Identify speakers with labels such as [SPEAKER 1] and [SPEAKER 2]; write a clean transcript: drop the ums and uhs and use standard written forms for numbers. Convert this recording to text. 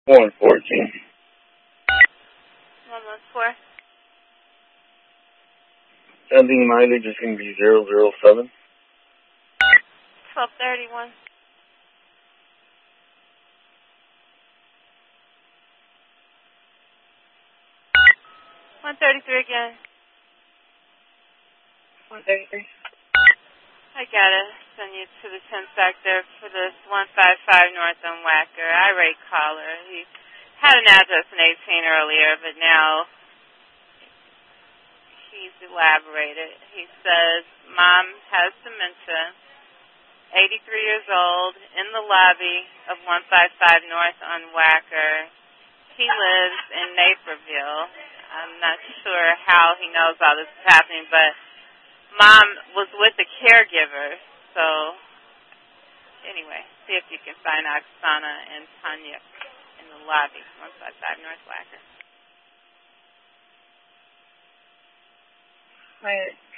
[SPEAKER 1] 114.
[SPEAKER 2] 114.
[SPEAKER 1] Sending mileage is going to be 007.
[SPEAKER 2] 1231. 133 again.
[SPEAKER 3] 133.
[SPEAKER 2] I gotta send you to the 10 sector for this 155 north on Wacker. Irate caller. He had an address in 18 earlier, but now he's elaborated. He says, Mom has dementia, 83 years old, in the lobby of 155 north on Wacker. He lives in Naperville. I'm not sure how he knows all this is happening, but Mom was with the caregiver, so anyway, see if you can find Oksana and Tanya in the lobby, 155 North Wacker.
[SPEAKER 3] Right.